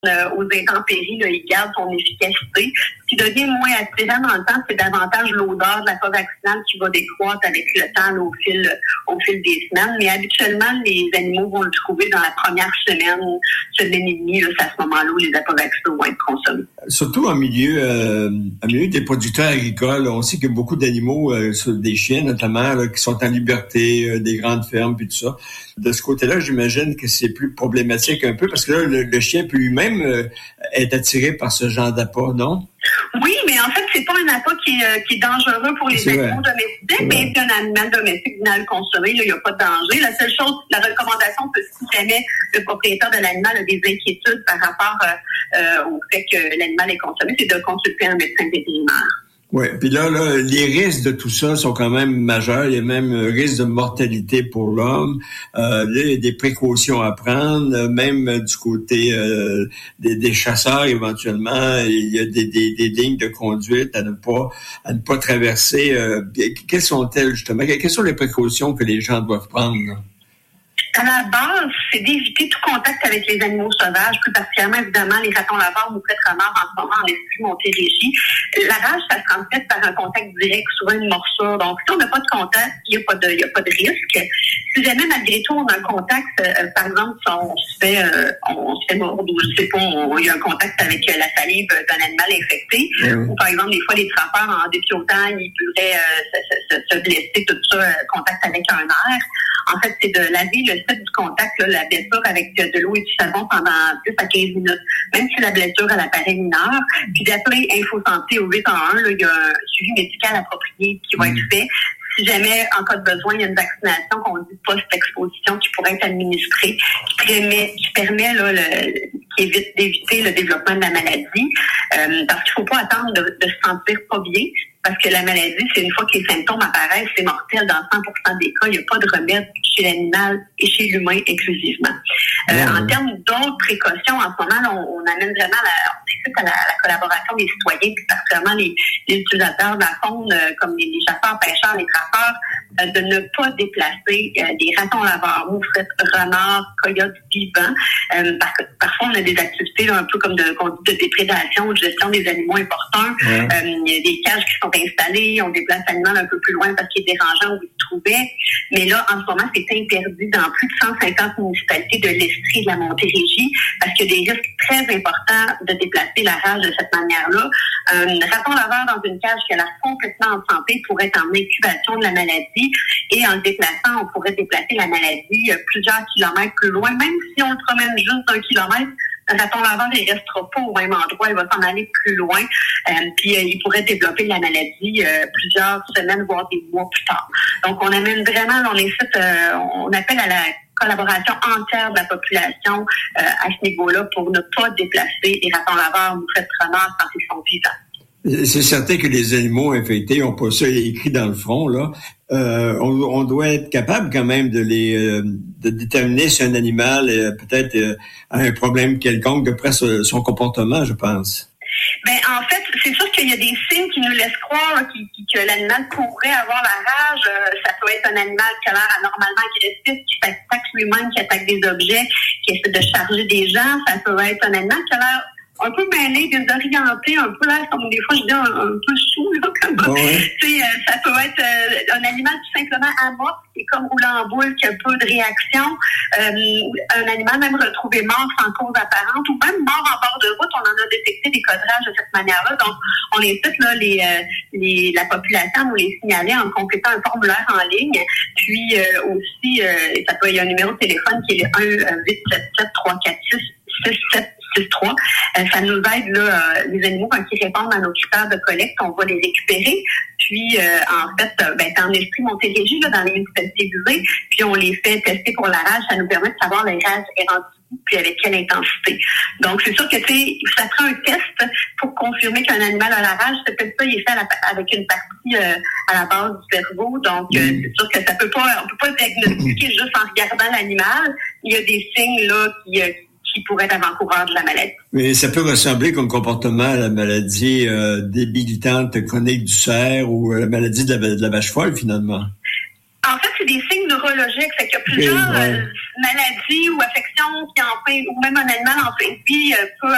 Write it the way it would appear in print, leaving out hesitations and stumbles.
aux intempéries, là, il garde son efficacité. Ce qui devient moins attirant dans le temps, c'est davantage l'odeur de la cause vaccinale qui va décroître avec le temps, là, au fil des semaines. Mais habituellement, les animaux vont le trouver dans la première semaine et demie. Là, c'est à ce moment-là où les apovaccinaux vont être consommés. Surtout en milieu des producteurs agricoles, on sait qu'il y a beaucoup d'animaux, des chiens notamment, là, qui sont en liberté, des grandes fermes, puis tout ça. De ce côté-là, j'imagine que c'est plus problématique un peu, parce que là, le chien peut lui-même être attiré par ce genre d'appât, non? Oui, mais en fait, c'est pas un appât qui est dangereux pour les animaux domestiques, mais c'est un animal domestique à le consommer, là, il n'y a pas de danger. La seule chose, la recommandation, c'est si jamais le propriétaire de l'animal a des inquiétudes par rapport au fait que l'animal est consommé, c'est de consulter un médecin vétérinaire. Oui, puis là, les risques de tout ça sont quand même majeurs. Il y a même un risque de mortalité pour l'homme. Là, il y a des précautions à prendre, même du côté des chasseurs éventuellement. Il y a des lignes de conduite à ne pas traverser. Quelles sont-elles justement? Quelles sont les précautions que les gens doivent prendre, là? À la base, c'est d'éviter tout contact avec les animaux sauvages, plus particulièrement, évidemment, les ratons laveurs ou rameurs en ce moment en Estrie-Montérégie. La rage, ça se transmet par un contact direct, souvent une morsure. Donc, si on n'a pas de contact, il n'y a pas de risque. Si jamais, malgré tout, on a un contact, par exemple, si on se fait mordre ou je sais pas, il y a un contact avec la salive d'un animal infecté, ou par exemple, des fois, les trappeurs, en dépiotant, ils pourraient se blesser, tout ça, contact avec un nerf. En fait, c'est de laver le site du contact, là, la blessure avec de l'eau et du savon pendant 10 à 15 minutes, même si la blessure elle apparaît mineure. Puis d'appeler Info Santé au 811, là, il y a un suivi médical approprié qui va être fait. Si jamais, en cas de besoin, il y a une vaccination qu'on dit post-exposition qui pourrait être administrée, qui permet là, qui évite d'éviter le développement de la maladie, parce qu'il ne faut pas attendre de se sentir pas bien. Parce que la maladie, c'est une fois que les symptômes apparaissent, c'est mortel dans 100% des cas. Il n'y a pas de remède chez l'animal et chez l'humain inclusivement. En termes d'autres précautions, en ce moment, là, on amène vraiment à la collaboration des citoyens, puis particulièrement les utilisateurs de la faune, comme les chasseurs, pêcheurs, les trappeurs, de ne pas déplacer des ratons laveurs, moufettes, renards, coyotes vivants. Parce que parfois, on a des activités là, un peu comme de conduite de déprédation, de gestion des animaux importants. Il y a des cages qui sont installées, on déplace l'animal un peu plus loin parce qu'il est dérangeant où il se trouvait. Mais là, en ce moment, c'est interdit dans plus de 150 municipalités de l'Estrie et de la Montérégie parce qu'il y a des risques très importants de déplacer la rage de cette manière-là. Un raton laveur dans une cage qui a l'air complètement en santé pourrait être en incubation de la maladie et en le déplaçant, on pourrait déplacer la maladie plusieurs kilomètres plus loin, même si on le promène juste d'1 kilomètre. Un raton laveur, il ne restera pas au même endroit, il va s'en aller plus loin, puis il pourrait développer la maladie plusieurs semaines, voire des mois plus tard. Donc, on amène vraiment, on appelle à la collaboration entière de la population à ce niveau-là pour ne pas déplacer les ratons laveurs ou moufettes renards quand ils sont vivants. C'est certain que les animaux infectés n'ont pas ça écrit dans le front, là. On doit être capable quand même de déterminer si un animal peut-être a un problème quelconque d'après son comportement, je pense. Ben en fait, c'est sûr qu'il y a des signes qui nous laissent croire là, que l'animal pourrait avoir la rage. Ça peut être un animal qui a l'air anormalement agressif, qui s'attaque lui-même, qui attaque des objets, qui essaie de charger des gens. Ça peut être un animal qui a l'air un peu mêlé, désorienté, un peu là, comme des fois je dis un peu sous, là, comme ça peut être un animal tout simplement amorphe, qui est comme roulant en boule, qui a peu de réaction, un animal même retrouvé mort sans cause apparente, ou même mort en bord de route, on en a détecté des codrages de cette manière-là, donc on incite là la population à nous les signaler en complétant un formulaire en ligne, puis aussi, il y a un numéro de téléphone qui est le 1-877-346-6763. Ça nous aide, là, les animaux, quand ils répondent à nos critères de collecte, on va les récupérer. Puis, en fait, c'est en Estrie-Montérégie, là, dans les municipalités visées, puis on les fait tester pour la rage. Ça nous permet de savoir la rage est rendue puis avec quelle intensité. Donc, c'est sûr que, ça prend un test pour confirmer qu'un animal a la rage. C'est peut-être ça, il est fait avec une partie à la base du cerveau. Donc, c'est sûr que on peut pas diagnostiquer juste en regardant l'animal. Il y a des signes, là, qui pourrait être avant-coureur de la maladie. Mais ça peut ressembler comme comportement à la maladie débilitante chronique du cerf ou la maladie de la vache folle, finalement. En fait, c'est des signes neurologiques. Fait qu'il y a plusieurs maladies ou affections qui ou même un animal en fin de vie peut